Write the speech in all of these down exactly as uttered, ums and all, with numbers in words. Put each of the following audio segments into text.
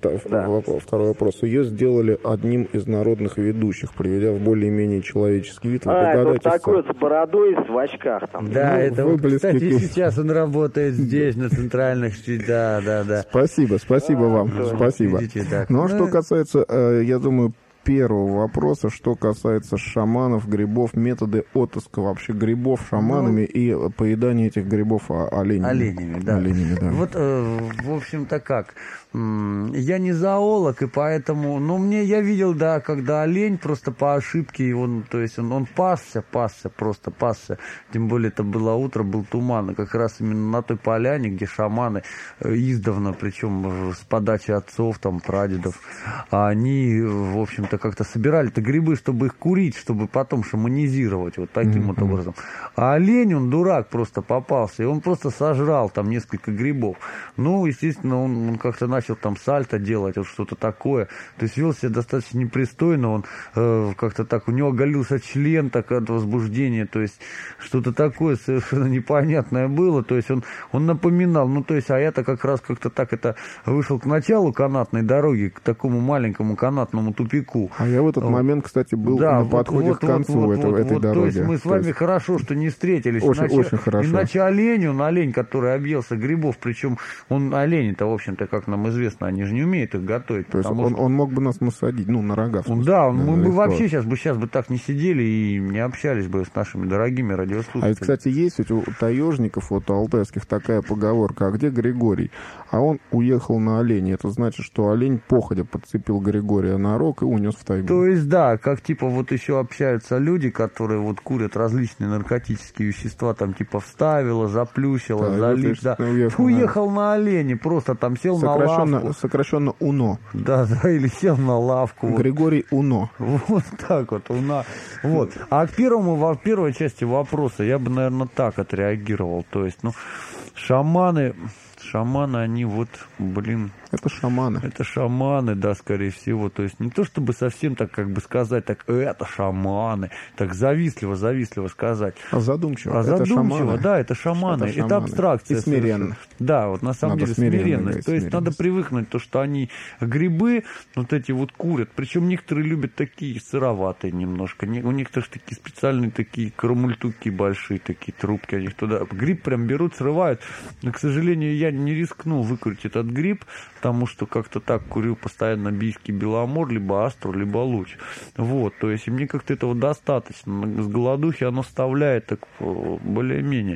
да. Второй вопрос. Ее сделали одним из народных ведущих, приведя в более-менее человеческий вид. Вы а, это такой с бородой, с в очках. Там. Да, ну, это вот, кстати, к... сейчас он работает здесь, на центральных... Да, да, да. Спасибо, спасибо а, вам, да. спасибо. Видите, так. Ну, а ну, что касается, я думаю, первого вопроса, что касается шаманов, грибов, методы отыска вообще грибов шаманами ну, и поедания этих грибов оленями. Оленями, да. Оленями, да. Вот, э, в общем-то, как... Я не зоолог, и поэтому... Ну, мне я видел, да, когда олень просто по ошибке, он, то есть он, он пасся, пасся, просто пасся. Тем более это было утро, был туман, и как раз именно на той поляне, где шаманы издавна, причем с подачи отцов, там, прадедов, они, в общем-то, как-то собирали-то грибы, чтобы их курить, чтобы потом шаманизировать, вот таким mm-hmm. вот образом. А олень, он дурак просто попался, и он просто сожрал там несколько грибов. Ну, естественно, он, он как-то начал начал там сальто делать, вот что-то такое. То есть вел себя достаточно непристойно, он э, как-то так, у него оголился член так от возбуждения, то есть что-то такое совершенно непонятное было, то есть он, он напоминал, ну то есть, а я-то как раз как-то так это вышел к началу канатной дороги, к такому маленькому канатному тупику. А я в этот вот. момент, кстати, был да, на подходе вот, к концу вот, этого, вот, этой вот, дороги. То есть мы с вами есть... хорошо, что не встретились. Очень, иначе, очень хорошо. Иначе олень, он олень, который объелся грибов, причем он олень-то, в общем-то, как нам известно, они же не умеют их готовить. То есть он, что... он мог бы нас насадить, ну, на рога. Да, он, мы бы вообще сейчас бы, сейчас бы так не сидели и не общались бы с нашими дорогими радиослушателями. А ведь, кстати, есть ведь у таежников, вот у алтайских такая поговорка, а где Григорий? А он уехал на оленя. Это значит, что олень походя подцепил Григория на рог и унес в тайгу. То есть, да, как типа вот еще общаются люди, которые вот курят различные наркотические вещества, там типа вставила, заплющила, да, залить, да. Уехал, уехал на... на олене, просто там сел сокращенно, на лавку. Сокращенно УНО. Да, да, или сел на лавку. Григорий УНО. Вот так вот, УНО. Вот. А к первому, во первой части вопроса я бы, наверное, так отреагировал. То есть, ну, шаманы... Шаманы, они вот, блин... Это шаманы. Это шаманы, да, скорее всего. То есть не то, чтобы совсем так, как бы сказать, так, это шаманы. Так завистливо, завистливо сказать. А задумчиво. А это задумчиво, шаманы. да, это шаманы. Это, это абстракция. И смиренно. Да, вот на самом надо деле смиренность. Говорить, то есть надо привыкнуть, то, что они грибы вот эти вот курят. Причем некоторые любят такие сыроватые немножко. У некоторых такие специальные такие карамультуки большие, такие трубки. Они туда гриб прям берут, срывают. Но, к сожалению, я не рискнул выкурить этот гриб, потому что как-то так курю постоянно бийский беломор, либо астру, либо луч. Вот, то есть мне как-то этого достаточно. С голодухи оно вставляет так более-менее.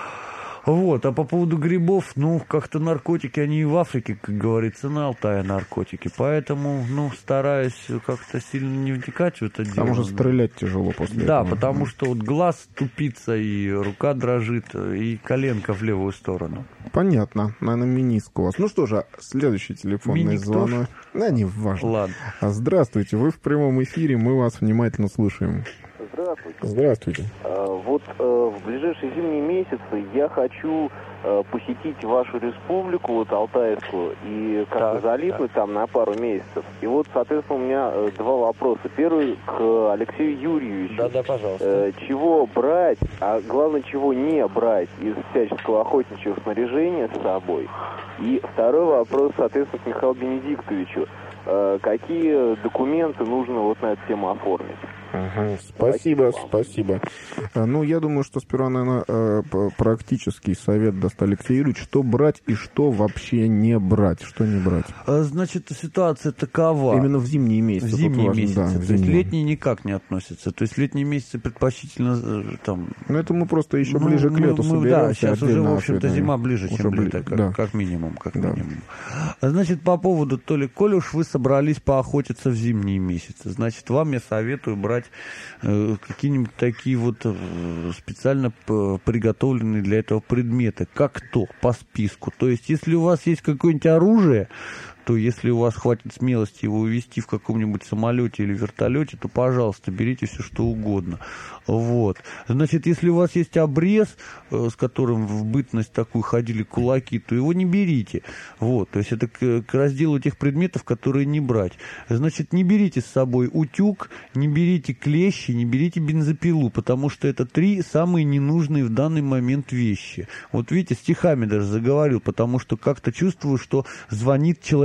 Вот, а по поводу грибов, ну, как-то наркотики, они и в Африке, как говорится, на Алтае наркотики. Поэтому, ну, стараюсь как-то сильно не вникать в это дело. Потому что стрелять тяжело после да, этого. Да, потому что вот глаз тупится, и рука дрожит, и коленка в левую сторону. Понятно. Наверное, мениск у вас. Ну что же, следующий телефонный звонок. Да, не важно. Ладно. Здравствуйте, вы в прямом эфире, мы вас внимательно слушаем. Здравствуйте. Здравствуйте. А, вот а, в ближайшие зимние месяцы я хочу а, посетить вашу республику, вот Алтайскую, и как-то залипнуть там на пару месяцев. И вот, соответственно, у меня а, два вопроса. Первый к Алексею Юрьевичу. Да, да, пожалуйста. А, чего брать, а главное, чего не брать из всяческого охотничьего снаряжения с собой? И второй вопрос, соответственно, к Михаилу Бенедиктовичу. А, какие документы нужно вот на эту тему оформить? Ага, спасибо, спасибо. Ну, я думаю, что сперва, наверное, практический совет даст Алексей Юрьевич, что брать и что вообще не брать, что не брать. Значит, ситуация такова. Именно в зимние месяцы. В зимние важно, месяцы, да, то в зимние. есть летние никак не относятся. То есть летние месяцы предпочтительно там... Ну, это мы просто еще ну, ближе к лету мы, соберемся. Да, сейчас уже, в общем-то, отдельно. зима ближе, чем уже лето, как, да. как минимум, как да. минимум. Значит, по поводу, то ли, коли уж вы собрались поохотиться в зимние месяцы, значит, вам я советую брать э, какие-нибудь такие вот э, специально приготовленные для этого предметы, как то, по списку. То есть, если у вас есть какое-нибудь оружие, то если у вас хватит смелости его увезти в каком-нибудь самолете или вертолете, то, пожалуйста, берите все, что угодно. Вот. Значит, если у вас есть обрез, с которым в бытность такую ходили кулаки, то его не берите. Вот. То есть это к, к разделу тех предметов, которые не брать. Значит, не берите с собой утюг, не берите клещи, не берите бензопилу, потому что это три самые ненужные в данный момент вещи. Вот видите, стихами даже заговорил, потому что как-то чувствую, что звонит человек,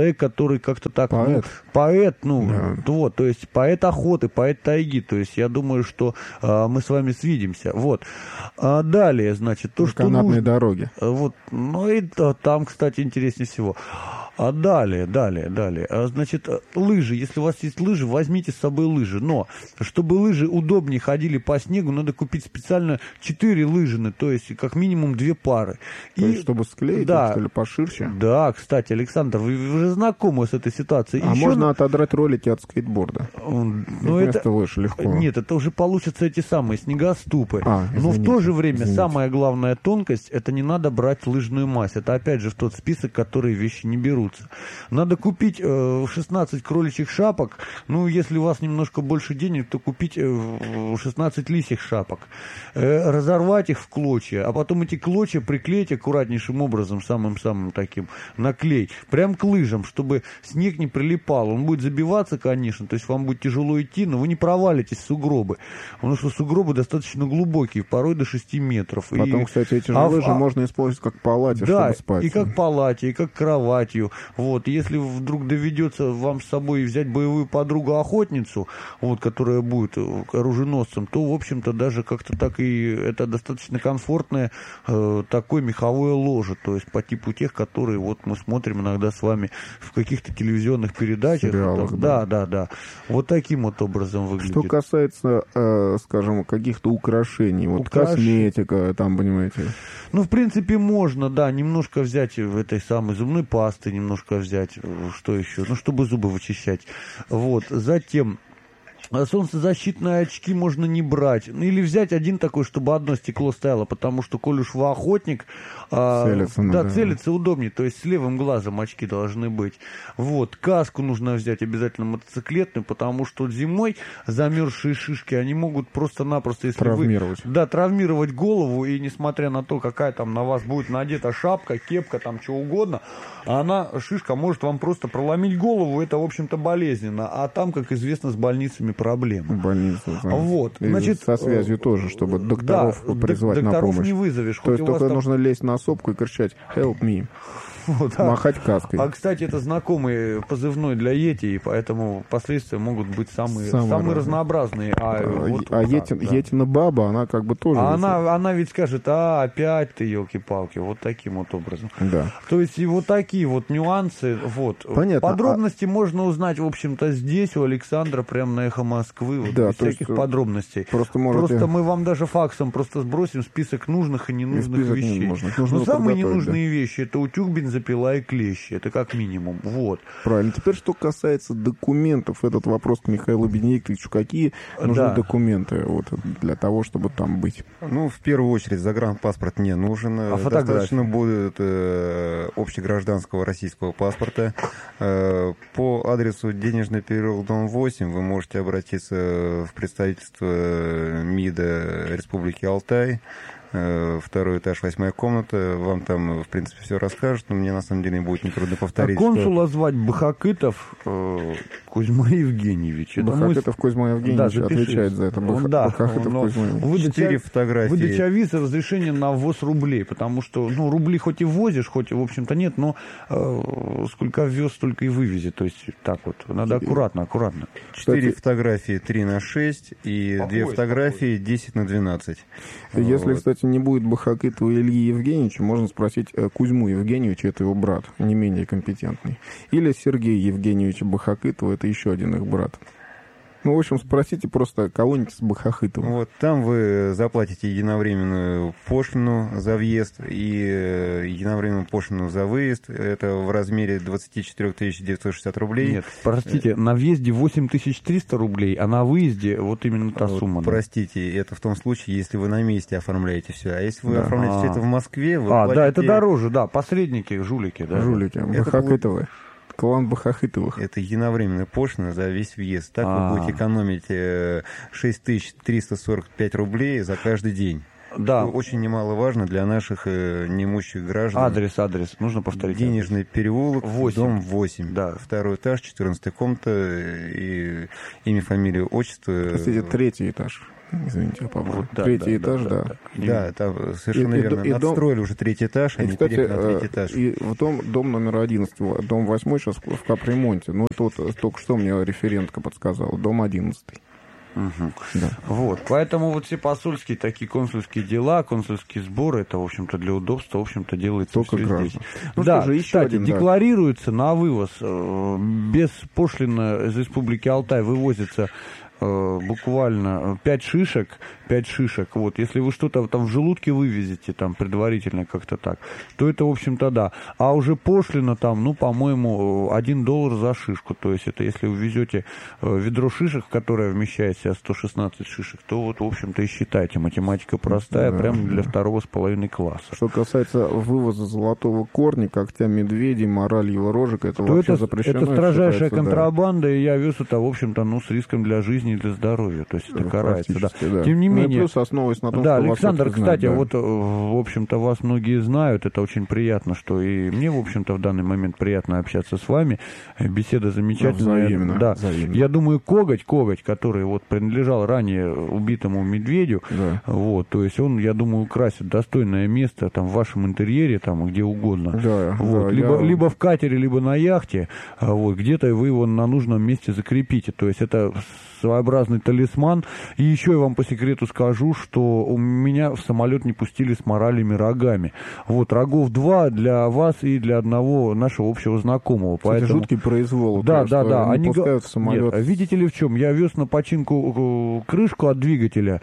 человек, который как-то так... Поэт. Ну, поэт, ну, да. вот, то есть поэт охоты, поэт тайги, то есть я думаю, что а, мы с вами свидимся, вот. А далее, значит, то, на что канатной нужно... дороге. Вот, ну и да, там, кстати, интереснее всего. А далее, далее, далее. А, значит, лыжи. Если у вас есть лыжи, возьмите с собой лыжи. Но, чтобы лыжи удобнее ходили по снегу, надо купить специально четыре лыжины, то есть как минимум две пары. То и, есть, чтобы склеить, да, что ли, поширше? Да, кстати, Александр, вы, вы уже знакомы с этой ситуацией. А Еще... можно отодрать ролики от скейтборда? Ну, вместо это... лыж легко. Нет, это уже получатся эти самые снегоступы. А, извините, но в то же время извините. самая главная тонкость, это не надо брать лыжную мазь. Это опять же в тот список, которые вещи не берутся. Надо купить э, шестнадцать кроличьих шапок. Ну, если у вас немножко больше денег, то купить э, шестнадцать лисьих шапок. Э, разорвать их в клочья, а потом эти клочья приклеить аккуратнейшим образом, самым-самым таким, на клей, прям к лыжам, чтобы снег не прилипал. Он будет забиваться, конечно, то есть вам будет тяжело идти, но вы не провалитесь в сугробы. Потому что сугробы достаточно глубокие, порой до шести метров. Потом, и... кстати, эти же а, лыжи а... можно использовать как палати, да, чтобы спать. и как палати, и как кроватью. Вот. Если вдруг доведется вам с собой взять боевую подругу-охотницу, вот, которая будет оруженосцем, то, в общем-то, даже как-то так и это достаточно комфортное э, такое меховое ложе, то есть по типу тех, которые вот мы смотрим иногда с вами в каких-то телевизионных передачах. Сериалах, там, да. да, да, да. Вот таким вот образом выглядит. Что касается, э, скажем, каких-то украшений, вот Украш... косметика, там, понимаете. Ну, в принципе, можно, да, немножко взять в этой самой зубной пасты, немножко взять, что еще, ну, чтобы зубы вычищать. Вот, затем... Солнцезащитные очки можно не брать. Или взять один такой, чтобы одно стекло стояло, потому что, коль уж вы охотник, целиться, да, да, целиться удобнее, то есть с левым глазом очки должны быть. Вот, каску нужно взять обязательно мотоциклетную, потому что зимой замерзшие шишки, они могут просто-напросто, если травмировать. Вы, да, травмировать голову, и несмотря на то, какая там на вас будет надета шапка, кепка, там, что угодно, она, шишка, может вам просто проломить голову, это, в общем-то, болезненно. А там, как известно, с больницами проблемы. Больница, да. Вот. И значит, со связью тоже, чтобы докторов да, призвать на помощь. Докторов не вызовешь. То есть только там... нужно лезть на сопку и кричать «Help me». Вот, а, махать каской. А, кстати, это знакомый позывной для Йети, и поэтому последствия могут быть самые, самые, самые разнообразные. А, а, вот, а вот Йети, так, да. Йетина баба, она как бы тоже... А она, она ведь скажет, а, опять ты, елки-палки, вот таким вот образом. Да. То есть и вот такие вот нюансы, вот. Понятно. Подробности а... можно узнать, в общем-то, здесь, у Александра, прямо на Эхо Москвы, вот, да, без всяких есть, подробностей. Просто, можете... просто мы вам даже факсом просто сбросим список нужных и ненужных и вещей. Нужных. Но самые ненужные да. вещи, это утюг, бензопила и клещи. Это как минимум. Вот. Правильно. Теперь, что касается документов, этот вопрос к Михаилу Бенедиктовичу. Какие нужны да. документы вот, для того, чтобы там быть? Ну, в первую очередь, загранпаспорт не нужен. А достаточно будет э, общегражданского российского паспорта. Э, по адресу Денежный переулок, дом восемь, вы можете обратиться в представительство МИДа Республики Алтай. Второй этаж, восьмая комната. Вам там, в принципе, все расскажут, но мне, на самом деле, будет нетрудно повторить. А консула что... звать Бахакытов э, Кузьма Евгеньевич. Бахакытов мой... Кузьма Евгеньевич да, отвечает за это. Бах... Да, Бахакытов Кузьма Евгеньевич. Четыре фотографии. Выдача визы, разрешение на ввоз рублей, потому что, ну, рубли хоть и возишь, хоть, в общем-то, нет, но э, сколько ввез, столько и вывезет. То есть, так вот, надо аккуратно, аккуратно. Четыре фотографии три на шесть и покой, две фотографии покой. десять на двенадцать. Если, вот. кстати, не будет Бахакытова Ильи Евгеньевича, можно спросить Кузьму Евгеньевича, это его брат, не менее компетентный. Или Сергея Евгеньевича Бахакытова, это еще один их брат. Ну, в общем, спросите просто кого-нибудь с Бахакытовым. Вот, там вы заплатите единовременную пошлину за въезд и единовременную пошлину за выезд. Это в размере двадцать четыре тысячи девятьсот шестьдесят рублей. Нет, простите, на въезде восемь тысяч триста рублей, а на выезде вот именно та вот, сумма. Простите, это в том случае, если вы на месте оформляете все. А если вы да. оформляете А-а-а. все это в Москве, вы А, платите... да, это дороже, да, посредники, жулики. Да. Жулики, Бахакытовы. Клан Бахакытовых. Это единовременная пошлина за весь въезд. Так А-а-а. вы будете экономить шесть тысяч триста сорок пять рублей за каждый день. Да. Это очень немаловажно для наших э, неимущих граждан. Адрес, адрес. Нужно повторить. Денежный адрес. переулок, восемь. Дом восемь. Да. Второй этаж, четырнадцатая комната. И имя, фамилия, отчество. Простите, третий этаж. Извините, папа. Вот, да, третий да, этаж, да. да. Да, Да, да, это совершенно и, верно. И, и Надстроили дом... уже третий этаж, и, они кстати, переехали на третий этаж. И в дом, дом номер одиннадцать, дом восьмой сейчас в капремонте. Ну, это вот только что мне референтка подсказала. Дом одиннадцатый. Угу. Да. Вот, поэтому вот все посольские такие консульские дела, консульские сборы, это, в общем-то, для удобства, в общем-то, делается только все граждан. здесь. Ну, да, что же, еще кстати, один, декларируется да. на вывоз, э, без пошлины из Республики Алтай вывозится э, буквально пять шишек, пять шишек, вот, если вы что-то там в желудке вывезете, там, предварительно как-то так, то это, в общем-то, да. А уже пошлина там, ну, по-моему, один доллар за шишку, то есть это если вы везете ведро шишек, которое вмещает в себя сто шестнадцать шишек, то вот, в общем-то, и считайте, математика простая, да, прямо да. для второго с половиной класса. Что касается вывоза золотого корня, когтя медведей, моральего рожек, это то вообще это, запрещено. Это строжайшая контрабанда, да. и я вез это, в общем-то, ну, с риском для жизни и для здоровья, то есть это ну, карается, да. да. Тем не менее, Ну, и плюс основываясь на том, да, что Александр, вас кстати, знает, вот, да. в общем-то, вас многие знают, это очень приятно, что и мне, в общем-то, в данный момент приятно общаться с вами, беседа замечательная. Взаимно, да. взаимно. Я думаю, коготь, коготь, который вот принадлежал ранее убитому медведю, да. вот, то есть он, я думаю, украсит достойное место там в вашем интерьере, там где угодно, да, вот, да, либо, я... либо в катере, либо на яхте, вот, где-то вы его на нужном месте закрепите, то есть это своеобразный талисман. И еще я вам по секрету скажу, что у меня в самолет не пустили с моралями рогами. Вот, рогов два для вас и для одного нашего общего знакомого. Кстати, поэтому... жуткий произвол. Да, да, да. Не Они пускают в самолет. Нет, видите ли в чем? Я вез на починку крышку от двигателя.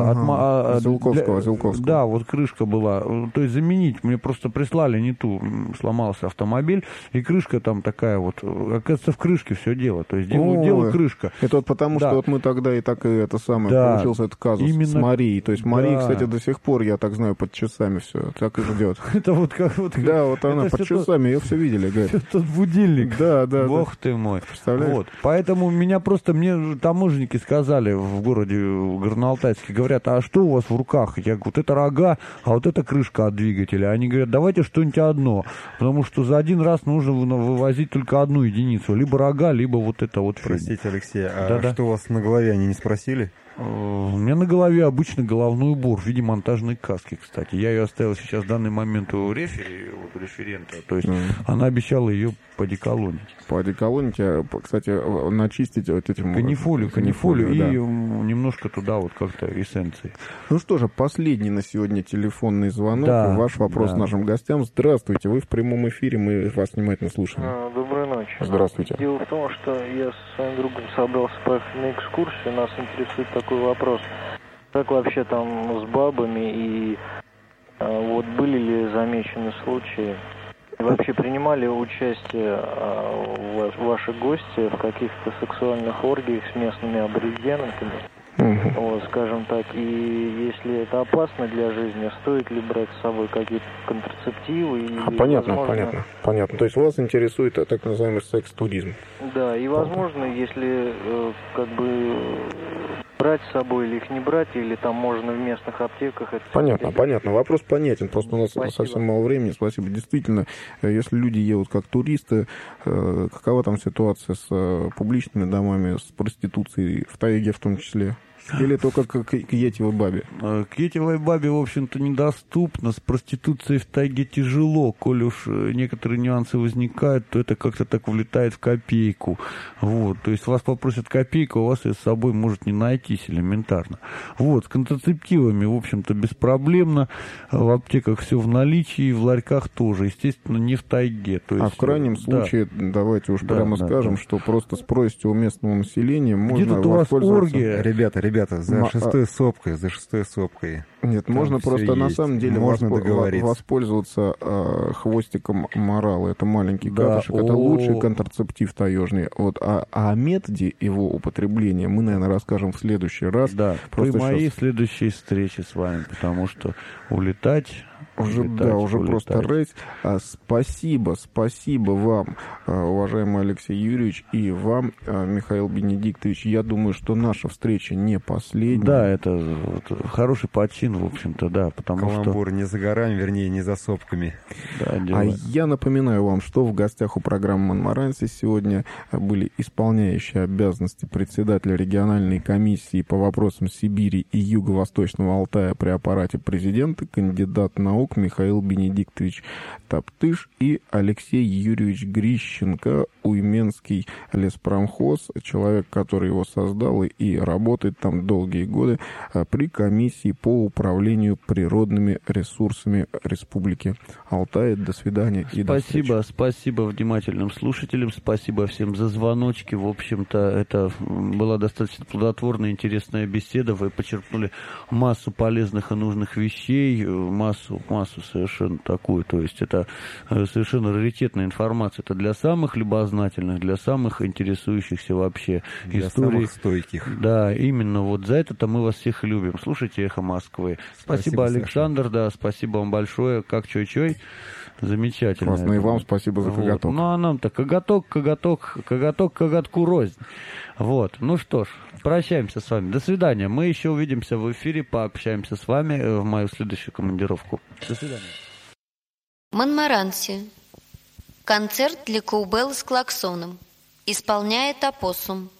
Ага, от... Зилковского, для... Зилковского. Да, вот крышка была. То есть заменить. Мне просто прислали не ту. Сломался автомобиль. И крышка там такая вот. Оказывается, в крышке все дело. То есть дело, дело крышка. Это вот потому, да. что вот мы тогда и так и это самое, да. получился этот казус именно... с Марией. То есть Мария, да. кстати, до сих пор, я так знаю, под часами все так и ждет. Это вот как вот. Да, вот она под часами, ее все видели, говорит. Тот будильник. Да, да. Бог ты мой. Представляешь? Вот. Поэтому меня просто, мне таможенники сказали в городе Горно-Алтайске, говорят, а что у вас в руках? Я говорю, вот это рога, а вот это крышка от двигателя. Они говорят, давайте что-нибудь одно, потому что за один раз нужно вывозить только одну единицу, либо рога, либо вот это вот. Простите, Алексей, а Да-да. что у вас на голове, они не спросили? У меня на голове обычно головной убор в виде монтажной каски, кстати. Я ее оставил сейчас в данный момент у рефери, у референта. То есть mm. она обещала ее подеколонить. Подеколонить, кстати, начистить вот этим... Канифолию, канифолию, канифолию и да. немножко туда вот как-то эссенции. Ну что же, последний на сегодня телефонный звонок. Да, Ваш вопрос да. нашим гостям. Здравствуйте, вы в прямом эфире, мы вас внимательно слушаем. А, доброй ночи. Здравствуйте. Дело в том, что я со своим другом собрался поехать на экскурсию, нас интересует такой вопрос. Как вообще там с бабами и а, вот были ли замечены случаи? И вообще принимали участие а, ваши гости в каких-то сексуальных оргиях с местными аборигенами? Uh-huh. Вот, скажем так, и если это опасно для жизни, стоит ли брать с собой какие-то контрацептивы? Или, а, понятно, возможно... понятно, понятно. То есть вас интересует так называемый секс-туризм? Да, и возможно, если э, как бы брать с собой или их не брать, или там можно в местных аптеках... Это понятно, это... понятно. Вопрос понятен, просто у нас Спасибо. совсем мало времени. Спасибо. Действительно, если люди едут как туристы, э, какова там ситуация с э, публичными домами, с проституцией, в тайге в том числе? Или только к, к, к Етевой бабе? К Етевой бабе, в общем-то, недоступно. С проституцией в тайге тяжело. Коли уж некоторые нюансы возникают, то это как-то так влетает в копейку. Вот. То есть вас попросят копейку, а у вас ее с собой может не найтись элементарно. Вот. С контрацептивами, в общем-то, беспроблемно. В аптеках все в наличии, в ларьках тоже. Естественно, не в тайге. То есть, а в крайнем да. случае, давайте уж да, прямо да, скажем, да. что просто спросите у местного населения, можно где-то у вас оргия. Ребята, ребята. Ребята, за Но, шестой а... сопкой, за шестой сопкой. Нет, там можно просто на самом деле можно воспо- воспользоваться э, хвостиком морала. Это маленький да, катышек, это лучший контрацептив таежный. Вот, а, а о методе его употребления мы, наверное, расскажем в следующий раз. Да, просто при моей сейчас... следующей встрече с вами, потому что улетать Уже, летать, да, уже улетать. просто рейс. А, спасибо, спасибо вам, уважаемый Алексей Юрьевич, и вам, Михаил Бенедиктович. Я думаю, что наша встреча не последняя. Да, это, это хороший почин, в общем-то, да, потому Каламбур что... Каламбур не за горами, вернее, не за сопками. Да, а я напоминаю вам, что в гостях у программы «Монмаранси» сегодня были исполняющие обязанности председателя региональной комиссии по вопросам Сибири и Юго-Восточного Алтая при аппарате президента, кандидат наук Михаил Бенедиктович Топтыш и Алексей Юрьевич Грищенко, Уйменский леспромхоз, человек, который его создал и работает там долгие годы при комиссии по управлению природными ресурсами Республики Алтай. До свидания и до встречи. Спасибо, спасибо внимательным слушателям, спасибо всем за звоночки. В общем-то, это была достаточно плодотворная, интересная беседа. Вы почерпнули массу полезных и нужных вещей, массу, массу совершенно такую. То есть это совершенно раритетная информация. Это для самых любознательных, для самых интересующихся вообще для историй. Самых стойких. Да, именно вот за это-то мы вас всех любим. Слушайте «Эхо Москвы». Спасибо, спасибо Александр, Саша. Да, спасибо вам большое. Как чой-чой. Замечательно. Классно, и вам спасибо за коготок. Вот. Ну, а нам-то коготок, коготок, коготок, коготку рознь. Вот, ну что ж, прощаемся с вами. До свидания. Мы еще увидимся в эфире, пообщаемся с вами в мою следующую командировку. До свидания. Монмаранси. Концерт для коубелла с клаксоном. Исполняет опоссум.